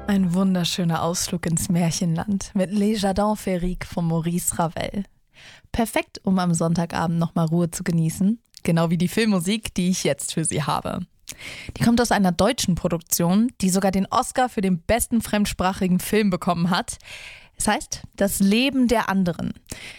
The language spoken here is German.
Ein wunderschöner Ausflug ins Märchenland mit Les Jardins Féeriques von Maurice Ravel. Perfekt, um am Sonntagabend nochmal Ruhe zu genießen. Genau wie die Filmmusik, die ich jetzt für Sie habe. Die kommt aus einer deutschen Produktion, die sogar den Oscar für den besten fremdsprachigen Film bekommen hat. Es heißt Das Leben der anderen.